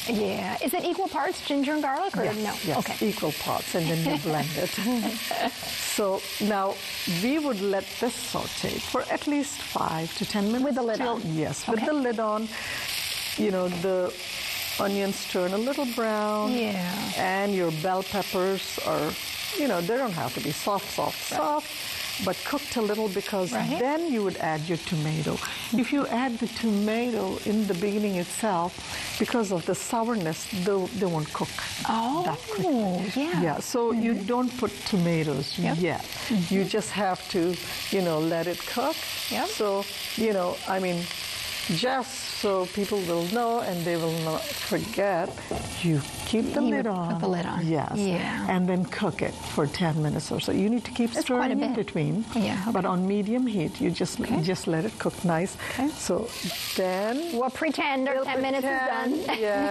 Yeah. Is it equal parts ginger and garlic or no? Yes, Okay. equal parts, and then you blend it. So now we would let this saute for at least 5 to 10 minutes. With the lid on? Yes, Okay. with the lid on. You know, the onions turn a little brown. Yeah. And your bell peppers are, you know, they don't have to be soft, but cooked a little, because then you would add your tomato. If you add the tomato in the beginning itself, because of the sourness, they won't cook that quickly. Yeah, so you don't put tomatoes yet. You just have to, you know, let it cook. So, you know, I mean, just so people will know and they will not forget, you keep the lid on. Put the lid on. Yes. Yeah. And then cook it for 10 minutes or so. You need to keep stirring in between. Yeah. Okay. But on medium heat, you just let it cook nice. So then we'll pretend our 10 minutes is done. Yeah.